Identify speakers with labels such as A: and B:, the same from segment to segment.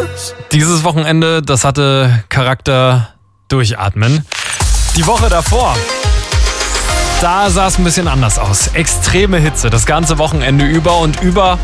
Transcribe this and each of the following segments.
A: Dieses Wochenende, das hatte Charakter durchatmen. Die Woche davor, da sah es ein bisschen anders aus. Extreme Hitze, das ganze Wochenende über und über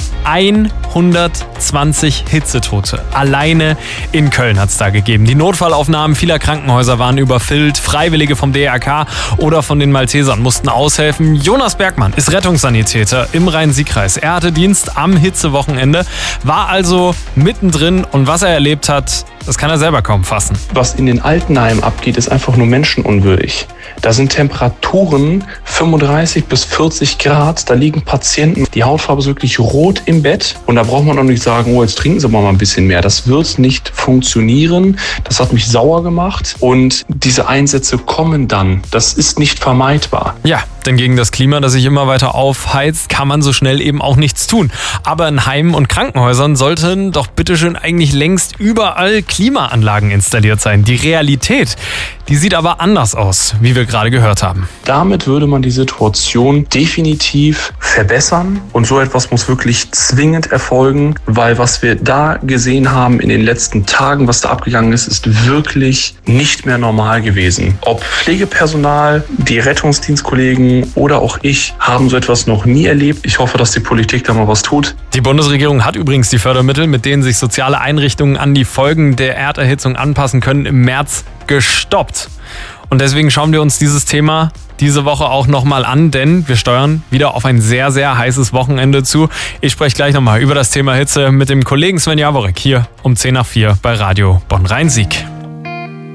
A: 120 Hitzetote. Alleine in Köln hat es da gegeben. Die Notfallaufnahmen vieler Krankenhäuser waren überfüllt. Freiwillige vom DRK oder von den Maltesern mussten aushelfen. Jonas Bergmann ist Rettungssanitäter im Rhein-Sieg-Kreis. Er hatte Dienst am Hitzewochenende, war also mittendrin und was er erlebt hat, das kann er selber kaum fassen.
B: Was in den Altenheimen abgeht, ist einfach nur menschenunwürdig. Da sind Temperaturen 35 bis 40 Grad. Da liegen Patienten, die Hautfarbe ist wirklich rot im Bett. Und da braucht man auch nicht sagen, oh, jetzt trinken Sie mal ein bisschen mehr. Das wird nicht funktionieren. Das hat mich sauer gemacht. Und diese Einsätze kommen dann. Das ist nicht vermeidbar.
A: Ja, denn gegen das Klima, das sich immer weiter aufheizt, kann man so schnell eben auch nichts tun. Aber in Heimen und Krankenhäusern sollten doch bitteschön eigentlich längst überall Klimaanlagen installiert sein. Die Realität, die sieht aber anders aus, wie wir gerade gehört haben.
B: Damit würde man die Situation definitiv verbessern. Und so etwas muss wirklich zwingend erfolgen, weil was wir da gesehen haben in den letzten Tagen, was da abgegangen ist, ist wirklich nicht mehr normal gewesen. Ob Pflegepersonal, die Rettungsdienstkollegen oder auch ich haben so etwas noch nie erlebt. Ich hoffe, dass die Politik da mal was tut.
A: Die Bundesregierung hat übrigens die Fördermittel, mit denen sich soziale Einrichtungen an die Folgen der Erderhitzung anpassen können, im März gestoppt. Und deswegen schauen wir uns dieses Thema diese Woche auch nochmal an, denn wir steuern wieder auf ein sehr, sehr heißes Wochenende zu. Ich spreche gleich nochmal über das Thema Hitze mit dem Kollegen Sven Jaworek hier um 3:10 bei Radio Bonn-Rhein-Sieg.